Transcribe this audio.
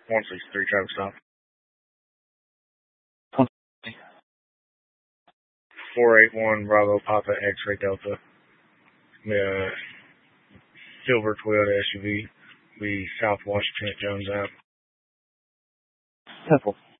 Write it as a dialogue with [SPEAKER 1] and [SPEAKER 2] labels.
[SPEAKER 1] 163 traffic stop. 481 Bravo Papa X-Ray Delta. Silver Toyota SUV. Be South Washington at Jones Ave.
[SPEAKER 2] Temple.